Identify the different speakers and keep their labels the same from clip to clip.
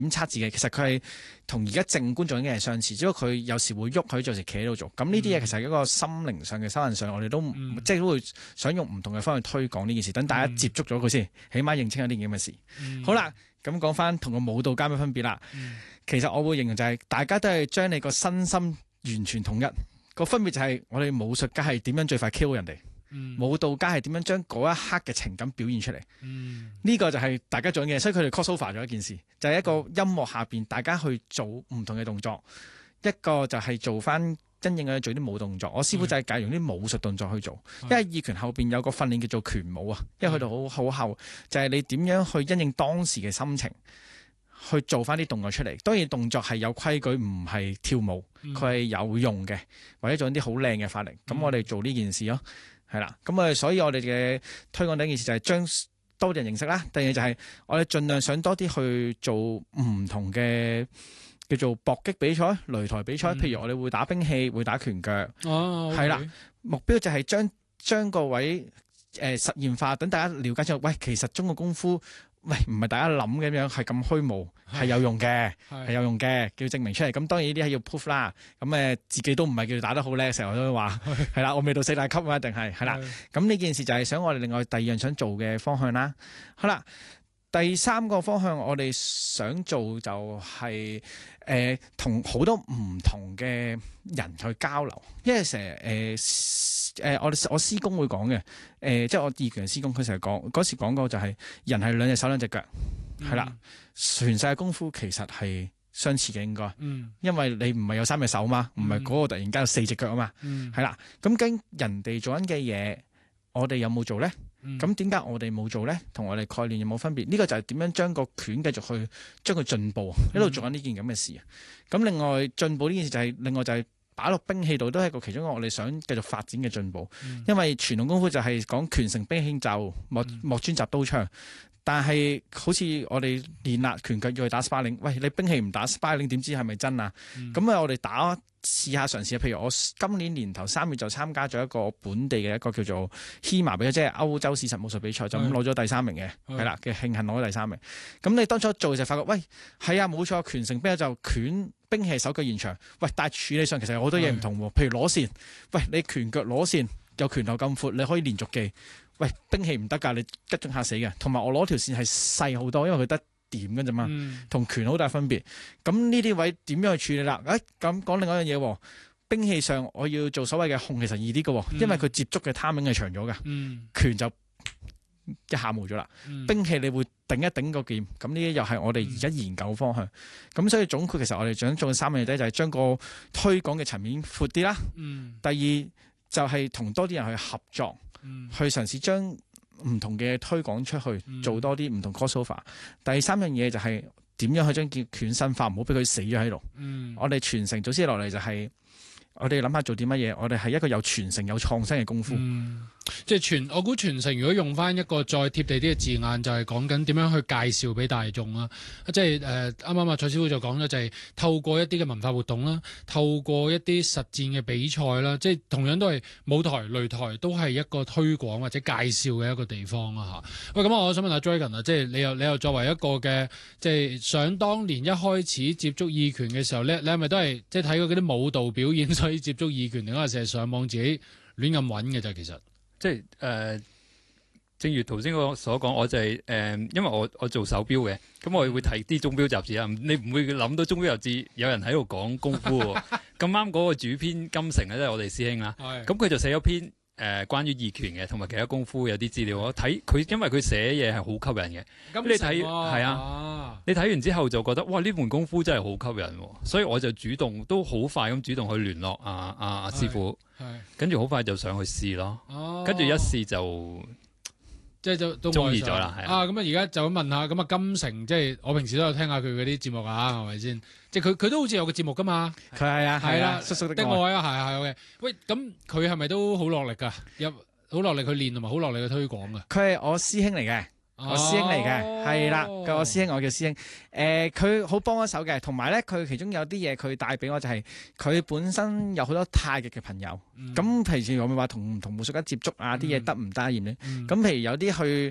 Speaker 1: 檢測自己，其實佢係同而家靜觀做緊嘅係相似，只不過佢有時會喐，佢有時企喺度做。咁呢啲嘢其實係一個心靈上嘅修行上，我哋都即係都會想用唔同嘅方式推廣呢件事，等大家接觸咗佢先，起碼認清咗呢件咁嘅事。好啦，咁講翻同個舞蹈家嘅分別啦。其實我會形容就係大家都係將你個身心完全統一，個分別就係我哋武術家係點樣最快 kill 人哋。舞蹈家係點樣將嗰一刻嘅情感表現出嚟？呢個就係大家做緊嘅，所以佢哋 crossover 咗一件事，就係一個音樂下邊大家去做唔同嘅動作，一個就係做翻真正嘅做啲舞動作。我師傅就係介用啲武術動作去做，因為義拳後邊有個訓練叫做拳舞啊，因為去到好後，就係你點樣去因應當時嘅心情去做翻啲動作出嚟。當然動作係有規矩，唔係跳舞，佢係有用嘅，或者做啲好靚嘅法力。咁我哋做呢件事咯。係啦，咁所以我哋嘅推廣第一件事就係將多啲人認識啦。第二就係我哋盡量想多啲去做唔同嘅叫做搏擊比賽、擂台比賽。譬如我哋會打兵器、會打拳腳。係啦，目標就係將個位實驗化，等大家了解之後，喂，其實中國功夫唔係大家諗嘅樣係咁虛無，係有用嘅，係有用嘅，叫證明出嚟。咁當然呢啲係要 proof 啦。咁自己都唔係叫打得好叻，成日都話係啦，我未到4大級啊，一定係啦。咁呢件事就係想我哋另外第二樣想做嘅方向啦。好啦，第三個方向我哋想做就係同好多唔同嘅人去交流，因為成日我師公會講嘅，即係我義拳師公，佢成日講嗰時講過就係人係兩隻手兩隻腳，係啦，全世界功夫其實係相似嘅應該，因為你唔係有3隻手嘛，唔係嗰個突然間有4隻腳啊嘛，係啦，咁跟人哋做緊嘅嘢，我哋有冇做咧？咁點解我哋冇做咧？同我哋概念有冇分別？呢個就係點樣將個拳繼續去將佢進步，一路做緊呢件咁嘅事。咁另外進步呢件事就係另外就係擺落兵器度，都係一個其中一個我哋想繼續發展嘅進步。因為傳統功夫就係講拳成兵器就莫專習刀槍，但係好似我哋練啦拳腳要去打 sparring， 喂，你兵器唔打 sparring 點知係咪真啊？咁我哋試下嘗試，譬如我今年年頭3月就參加咗一個本地嘅一個叫做 HEMA 比賽，即係歐洲史實武術比賽，就咁攞咗第3名嘅，係啦嘅，慶幸攞咗第3名。咁你當初做就發覺，喂，係啊冇錯，拳成兵就拳兵器手腳現場，喂，但係處理上其實有好多嘢唔同喎，譬如攞線，喂，你拳腳攞線有拳頭咁闊，你可以連續技，喂，兵器唔得㗎，你吉中嚇死嘅。同埋我攞條線係細好多，因為佢得點嘅啫嘛，同拳好大分別。咁呢啲位點樣去處理啦？咁講另外一樣嘢，兵器上我要做所謂嘅控，其實易啲嘅，因為佢接觸嘅 timing 係長咗嘅，拳就一下冇咗啦。兵器你會頂一頂個劍，咁呢啲又係我哋而家研究方向。咁所以總括其實我哋想做嘅3樣嘢，就係將個推廣嘅層面闊啲啦。第二就係同多啲人去合作，去嘗試將唔同嘅推廣出去，做多啲唔同 crossover。第三樣嘢就係點樣去將拳身化，唔好俾佢死咗喺度。我哋傳承祖師落嚟就係我哋諗下做啲乜嘢，我哋係一個有傳承有創新嘅功夫。
Speaker 2: 即係我估傳承如果用翻一個再貼地啲嘅字眼，就係講緊點樣去介紹俾大眾啦。即係啱啱阿蔡師傅就講咗，就係透過一啲嘅文化活動啦，透過一啲實戰嘅比賽啦，即係同樣都係舞台、擂台都係一個推廣或者介紹嘅一個地方啊嚇。喂，咁我想問下 Dragon 啊，即係你又作為一個嘅即係想當年一開始接觸義拳嘅時候，你係咪都係即係睇過嗰啲舞蹈表演所以接觸義拳，定係成日上網自己亂咁揾嘅啫？其實
Speaker 3: 即係正如頭先我所講，我就係因為我做手錶嘅，咁我會睇啲鐘錶雜誌啊。你唔會諗到鐘錶雜誌有人喺度講功夫喎。咁啱嗰個主編金城咧，都係我哋師兄啦。咁佢就寫咗篇關於義拳嘅，同埋其他功夫有啲資料。我睇佢，因為佢寫嘢係好吸引嘅。咁你睇係啊，你睇完之後就覺得哇，呢門功夫真係好吸引，所以我就主動都好快咁主動去聯絡阿師傅。跟住好快就上去試咯，跟住一試就
Speaker 2: 即係都
Speaker 3: 中意咗啦，係
Speaker 2: 啊！咁啊，而家就咁問下，咁啊金城，即係我平時都有聽下佢嗰啲節目啊，係咪先？即係佢都好似有個節目噶嘛，
Speaker 1: 佢係啦，叔叔的
Speaker 2: 愛啊，係嘅。喂，咁佢係咪都好落力噶？好落力去練同埋好落力去推廣噶？
Speaker 1: 佢係我師兄嚟嘅。我師兄嚟嘅，係啦，我師兄，我叫師兄。佢好幫一手嘅，同埋咧，佢其中有啲嘢佢帶俾我就係佢本身有好多太極嘅朋友。咁平時我咪話同武術家接觸啊，啲嘢得唔得厭咧？咁譬如有啲去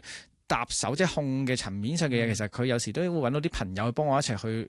Speaker 1: 搭手即係控嘅層面上嘅嘢，其實佢有時都會揾到啲朋友去幫我一齊去